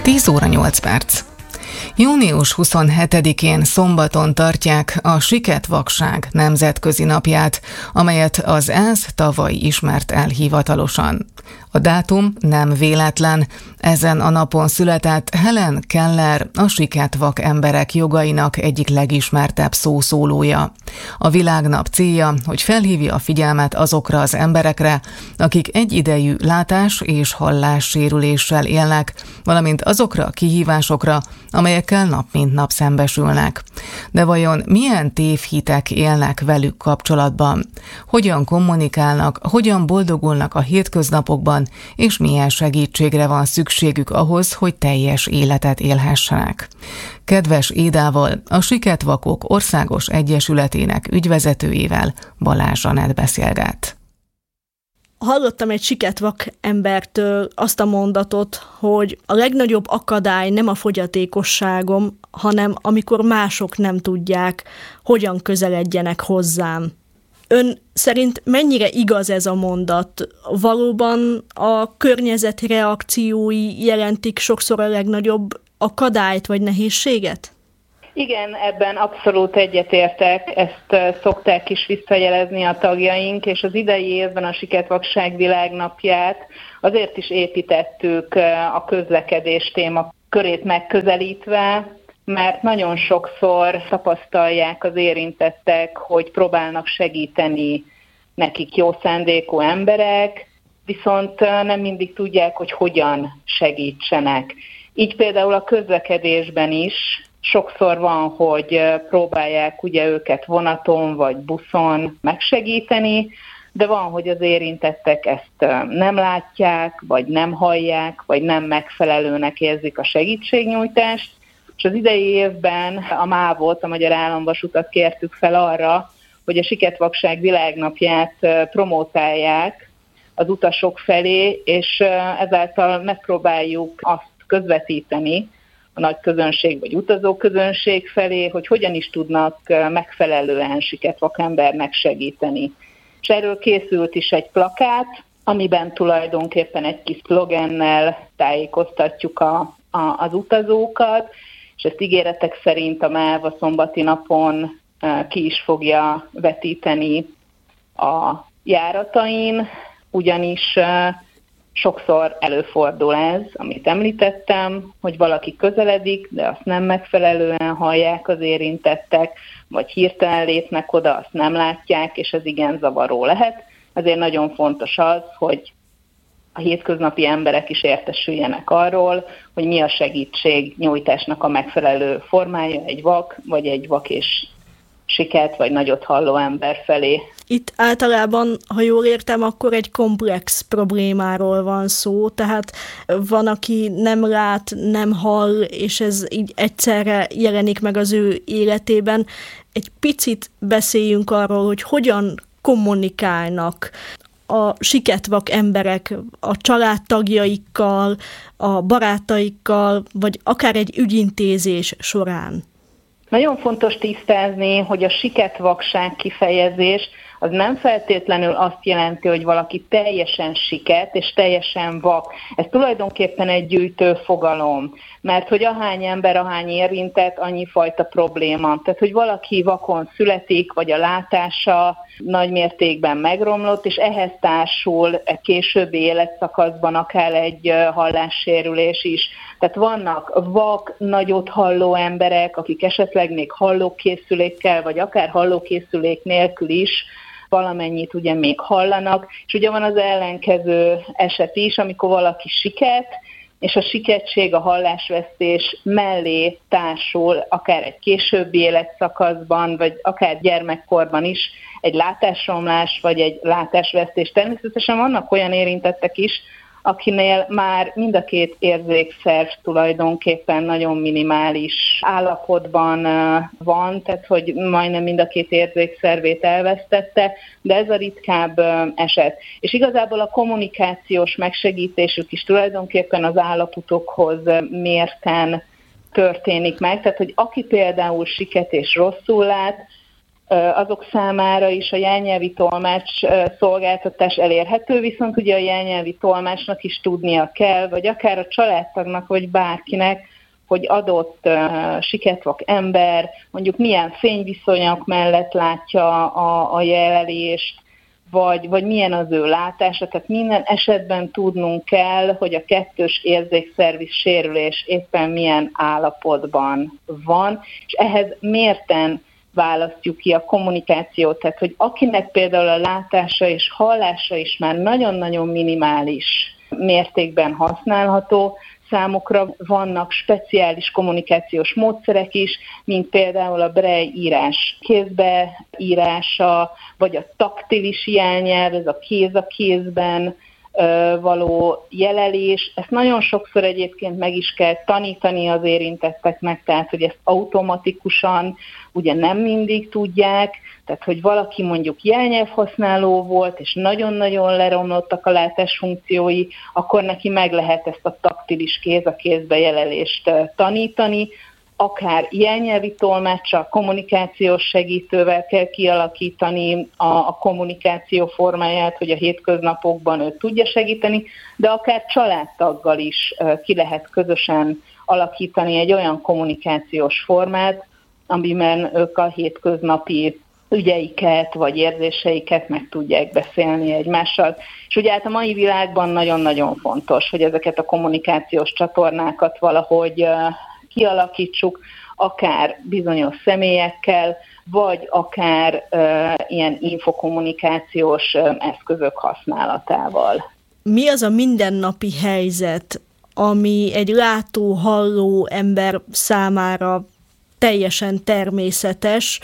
10 óra 8 perc. Június 27-én szombaton tartják a Siket-vakság nemzetközi napját, amelyet az ENSZ tavaly ismert el hivatalosan. A dátum nem véletlen, ezen a napon született Helen Keller, a siket-vak emberek jogainak egyik legismertebb szószólója. A világnap célja, hogy felhívja a figyelmet azokra az emberekre, akik egyidejű látás- és hallássérüléssel élnek, valamint azokra a kihívásokra, amelyekkel nap mint nap szembesülnek. De vajon milyen tévhitek élnek velük kapcsolatban? Hogyan kommunikálnak, hogyan boldogulnak a hétköznapokban, és milyen segítségre van szükségük ahhoz, hogy teljes életet élhessenek? Kedves Édával, a Siket-vakok Országos Egyesületének ügyvezetőjével, Balázs Zsanett beszélget. Hallottam egy siket-vak embertől azt a mondatot, hogy a legnagyobb akadály nem a fogyatékosságom, hanem amikor mások nem tudják, hogyan közeledjenek hozzám. Ön szerint mennyire igaz ez a mondat? Valóban a környezet reakciói jelentik sokszor a legnagyobb akadályt vagy nehézséget? Igen, ebben abszolút egyetértek, ezt szokták is visszajelezni a tagjaink, és az idei évben a Siket-vakság világnapját azért is építettük a közlekedés témakörét megközelítve, mert nagyon sokszor tapasztalják az érintettek, hogy próbálnak segíteni nekik jó szándékú emberek, viszont nem mindig tudják, hogy hogyan segítsenek. Így például a közlekedésben is sokszor van, hogy próbálják ugye őket vonaton vagy buszon megsegíteni, de van, hogy az érintettek ezt nem látják, vagy nem hallják, vagy nem megfelelőnek érzik a segítségnyújtást. És az idei évben a MÁV-ot, a Magyar Államvasutat kértük fel arra, hogy a Siket-vakság világnapját promótálják az utasok felé, és ezáltal megpróbáljuk azt közvetíteni a nagy közönség vagy utazóközönség felé, hogy hogyan is tudnak megfelelően siket-vak embernek segíteni. És erről készült is egy plakát, amiben tulajdonképpen egy kis szlogennel tájékoztatjuk az utazókat, és ezt ígéretek szerint a MÁV a szombati napon ki is fogja vetíteni a járatain, ugyanis sokszor előfordul ez, amit említettem, hogy valaki közeledik, de azt nem megfelelően hallják az érintettek, vagy hirtelen lépnek oda, azt nem látják, és ez igen zavaró lehet. Ezért nagyon fontos az, hogy a hétköznapi emberek is értesüljenek arról, hogy mi a segítségnyújtásnak a megfelelő formája egy vak, vagy egy vak és siket, vagy nagyot halló ember felé. Itt általában, ha jól értem, akkor egy komplex problémáról van szó, tehát van, aki nem lát, nem hall, és ez így egyszerre jelenik meg az ő életében. Egy picit beszéljünk arról, hogy hogyan kommunikálnak a siket-vak emberek a családtagjaikkal, a barátaikkal, vagy akár egy ügyintézés során. Nagyon fontos tisztázni, hogy a siket-vakság kifejezés az nem feltétlenül azt jelenti, hogy valaki teljesen siket és teljesen vak. Ez tulajdonképpen egy gyűjtő fogalom, mert hogy ahány ember, ahány érintett, annyi fajta probléma. Tehát, hogy valaki vakon születik, vagy a látása nagy mértékben megromlott, és ehhez társul egy későbbi életszakaszban akár egy hallássérülés is. Tehát vannak vak, nagyot halló emberek, akik esetleg még hallókészülékkel, vagy akár hallókészülék nélkül is valamennyit ugye még hallanak, és ugye van az ellenkező eset is, amikor valaki siket, és a siketség, a hallásvesztés mellé társul akár egy későbbi életszakaszban, vagy akár gyermekkorban is egy látásromlás, vagy egy látásvesztés. Természetesen vannak olyan érintettek is, akinél már mind a két érzékszerv tulajdonképpen nagyon minimális állapotban van, tehát hogy majdnem mind a két érzékszervét elvesztette, de ez a ritkább eset. És igazából a kommunikációs megsegítésük is tulajdonképpen az állapotokhoz mérten történik meg, tehát hogy aki például siket és rosszul lát, azok számára is a jelnyelvi tolmács szolgáltatás elérhető, viszont ugye a jelnyelvi tolmácsnak is tudnia kell, vagy akár a családtagnak, vagy bárkinek, hogy adott siketvak ember mondjuk milyen fényviszonyok mellett látja a jelölést, vagy milyen az ő látása, tehát minden esetben tudnunk kell, hogy a kettős érzékszervi sérülés éppen milyen állapotban van, és ehhez mérten választjuk ki a kommunikációt, tehát hogy akinek például a látása és hallása is már nagyon-nagyon minimális mértékben használható, számukra vannak speciális kommunikációs módszerek is, mint például a Braille írás kézbeírása, vagy a taktilis jelnyelv, ez a kéz a kézben való jelelés. Ezt nagyon sokszor egyébként meg is kell tanítani az érintetteknek, tehát hogy ezt automatikusan ugye nem mindig tudják, tehát hogy valaki mondjuk jelnyelvhasználó volt, és nagyon-nagyon leromlottak a látásfunkciói, akkor neki meg lehet ezt a taktilis kéz a kézbe jelelést tanítani, akár jelnyelvi tolmáccsal, kommunikációs segítővel kell kialakítani a kommunikáció formáját, hogy a hétköznapokban őt tudja segíteni, de akár családtaggal is ki lehet közösen alakítani egy olyan kommunikációs formát, amiben ők a hétköznapi ügyeiket vagy érzéseiket meg tudják beszélni egymással. És ugye hát a mai világban nagyon-nagyon fontos, hogy ezeket a kommunikációs csatornákat valahogy kialakítsuk, akár bizonyos személyekkel, vagy akár ilyen infokommunikációs eszközök használatával. Mi az a mindennapi helyzet, ami egy látó-halló ember számára teljesen természetes,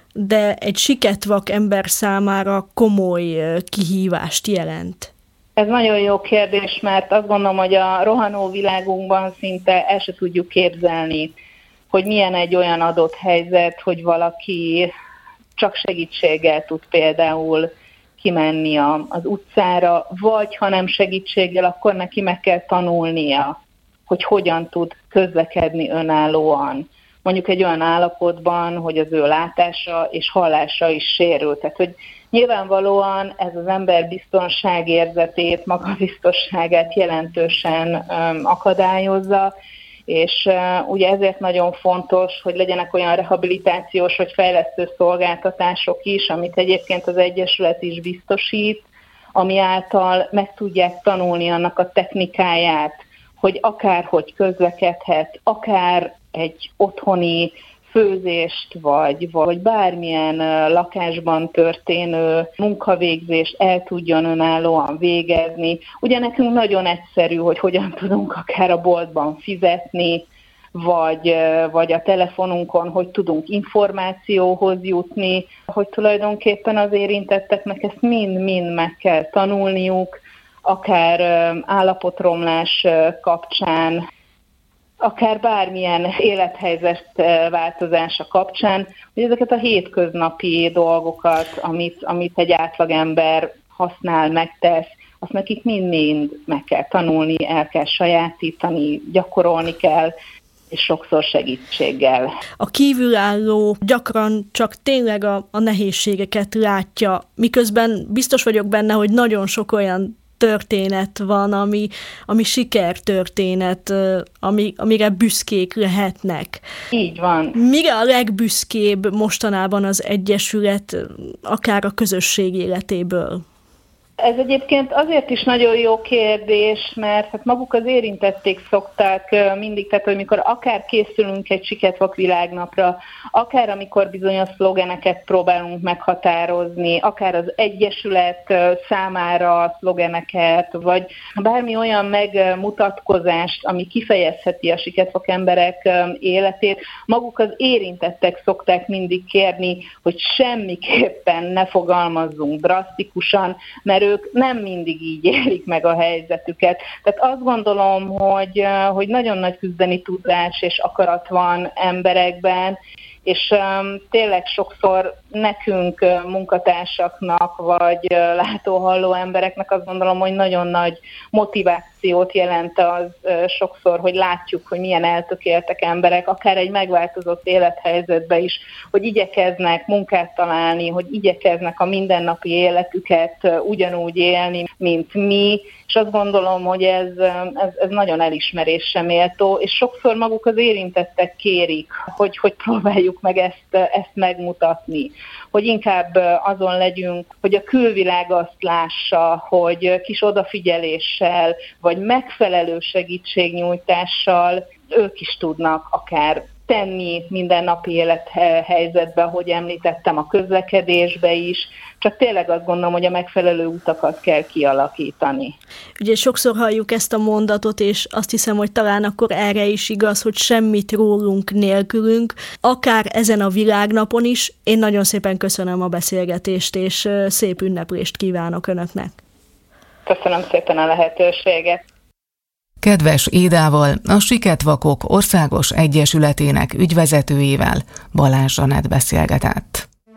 de egy siketvak ember számára komoly kihívást jelent? Ez nagyon jó kérdés, mert azt gondolom, hogy a rohanó világunkban szinte el se tudjuk képzelni, hogy milyen egy olyan adott helyzet, hogy valaki csak segítséggel tud például kimenni az utcára, vagy ha nem segítséggel, akkor neki meg kell tanulnia, hogy hogyan tud közlekedni önállóan. Mondjuk egy olyan állapotban, hogy az ő látása és hallása is sérül. Tehát, hogy nyilvánvalóan ez az ember biztonságérzetét, magabiztosságát jelentősen akadályozza, és ugye ezért nagyon fontos, hogy legyenek olyan rehabilitációs vagy fejlesztő szolgáltatások is, amit egyébként az Egyesület is biztosít, ami által meg tudják tanulni annak a technikáját, hogy akárhogy közlekedhet, akár egy otthoni főzést, vagy bármilyen lakásban történő munkavégzést el tudjon önállóan végezni. Ugye nekünk nagyon egyszerű, hogy hogyan tudunk akár a boltban fizetni, vagy a telefonunkon, hogy tudunk információhoz jutni, hogy tulajdonképpen az érintetteknek ezt mind-mind meg kell tanulniuk, akár állapotromlás kapcsán, akár bármilyen élethelyzet változása kapcsán, hogy ezeket a hétköznapi dolgokat, amit egy átlagember használ, megtesz, azt nekik mind-mind meg kell tanulni, el kell sajátítani, gyakorolni kell, és sokszor segítséggel. A kívülálló gyakran csak tényleg a nehézségeket látja, miközben biztos vagyok benne, hogy nagyon sok olyan történet van, ami sikertörténet, amire büszkék lehetnek. Így van. Mire a legbüszkébb mostanában az Egyesület, akár a közösség életéből? Ez egyébként azért is nagyon jó kérdés, mert hát maguk az érintették szokták mindig, tehát hogy mikor akár készülünk egy Siketvak világnapra, akár amikor bizonyos szlogeneket próbálunk meghatározni, akár az Egyesület számára szlogeneket, vagy bármi olyan megmutatkozást, ami kifejezheti a siketvak emberek életét, maguk az érintettek szokták mindig kérni, hogy semmiképpen ne fogalmazzunk drasztikusan, mert ők nem mindig így élik meg a helyzetüket. Tehát azt gondolom, hogy nagyon nagy küzdeni tudás és akarat van emberekben, És tényleg sokszor nekünk, munkatársaknak, vagy látó-halló embereknek azt gondolom, hogy nagyon nagy motivációt jelent az sokszor, hogy látjuk, hogy milyen eltökéltek emberek, akár egy megváltozott élethelyzetben is, hogy igyekeznek munkát találni, hogy igyekeznek a mindennapi életüket ugyanúgy élni, mint mi, és azt gondolom, hogy ez nagyon elismerésre méltó, és sokszor maguk az érintettek kérik, hogy próbáljuk meg ezt megmutatni, hogy inkább azon legyünk, hogy a külvilág azt lássa, hogy kis odafigyeléssel, vagy megfelelő segítségnyújtással ők is tudnak akár tenni mindennapi élethelyzetben, hogy említettem, a közlekedésbe is, csak tényleg azt gondolom, hogy a megfelelő utakat kell kialakítani. Ugye sokszor halljuk ezt a mondatot, és azt hiszem, hogy talán akkor erre is igaz, hogy semmit rólunk nélkülünk, akár ezen a világnapon is. Én nagyon szépen köszönöm a beszélgetést, és szép ünneplést kívánok Önöknek. Köszönöm szépen a lehetőséget. Kedves Édával, a Siketvakok Országos Egyesületének ügyvezetőjével Balázs Zsanett beszélgetett.